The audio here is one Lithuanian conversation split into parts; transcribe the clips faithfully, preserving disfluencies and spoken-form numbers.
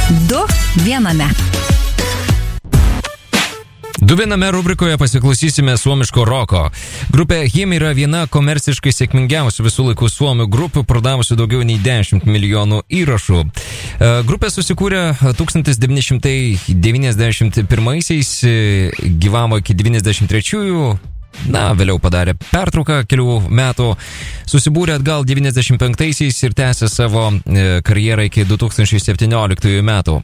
Du viename. Du viename rubrikoje pasiklausysime suomiško roko. Grupė Him yra viena komerciškai sėkmingiausių visų laikų suomių grupių, pardavusių daugiau nei dešimt milijonų įrašų. Grupė susikūrė tūkstantis devyni šimtai devyniasdešimt pirmaisiais, gyvavo iki devyniasdešimt trečiųjų, na, vėliau padarė pertrauką kelių metų, susibūrė atgal devyniasdešimt penktaisiais ir tęsė savo karjerą iki du tūkstančiai septynioliktųjų metų.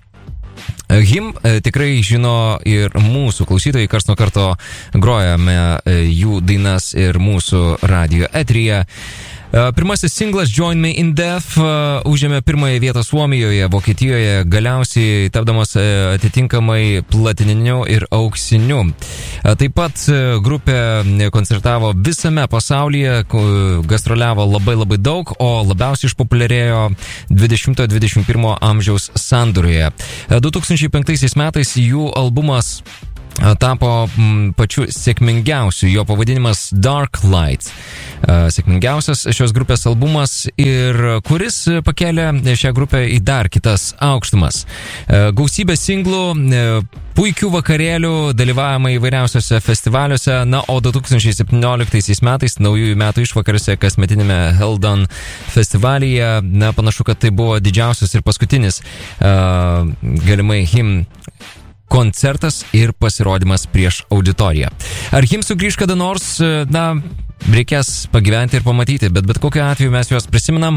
Him tikrai žino ir mūsų klausytojai, karts nuo karto grojame jų dainas ir mūsų radijo eteryje. Pirmasis singlas Join Me in Death užėmė pirmąją vietą Suomijoje, Vokietijoje, galiausiai tapdamas atitinkamai platininiu ir auksiniu. Taip pat grupė koncertavo visame pasaulyje, gastroliavo labai labai daug, o labiausiai išpopuliarėjo dvidešimtojo dvidešimt pirmojo amžiaus sandūroje. du tūkstančiai penktaisiais metais jų albumas tapo pačiu sėkmingiausiu, jo pavadinimas Dark Lights. Sėkmingiausias šios grupės albumas ir kuris pakėlė šią grupę į dar kitas aukštumas. Gausybė singlų, puikių vakarėlių, dalyvavimai įvairiausiose festivaliuose, na, o du tūkstančiai septynioliktaisiais metais, naujųjų metų išvakarėse, kasmetinėme Heldon festivalyje, na, panašu, kad tai buvo didžiausias ir paskutinis uh, galimai Him koncertas ir pasirodymas prieš auditoriją. Ar Him sugrįš kada nors, na, reikės pagyventi ir pamatyti, bet bet kokiu atveju mes juos prisimenam.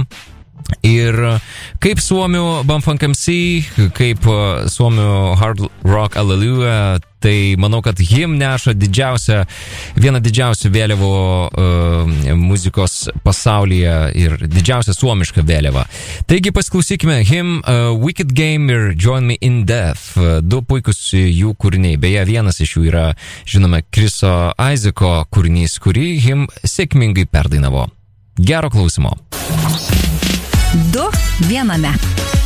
Ir kaip suomių Bumfunk M C, kaip suomių Hard Rock Hallelujah, tai manau, kad Him neša didžiausią, vieną didžiausių vėliavų uh, muzikos pasaulyje ir didžiausią suomišką vėliavą. Taigi pasiklausykime Him, uh, Wicked Game ir Join Me in Death. Uh, du puikus jų kūriniai. Beje, vienas iš jų yra, žinome, Chriso Isaaco kūrinys, kurį Him sėkmingai perdainavo. Gero klausimo. Du viename.